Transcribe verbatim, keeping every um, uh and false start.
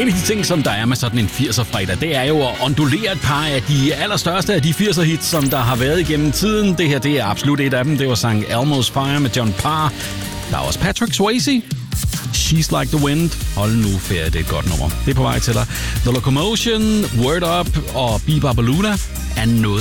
En af de ting, som der er med sådan en firser-fredag, det er jo at ondulere et par af de allerstørste af de firser-hits, som der har været igennem tiden. Det her, det er absolut et af dem. Det var sang Elmo's Fire med John Parr. Der er også Patrick Swayze. She's Like the Wind. Hold nu ferie, det er et godt nummer. Det er på vej til dig. The Locomotion, Word Up og Biba Baluna er noget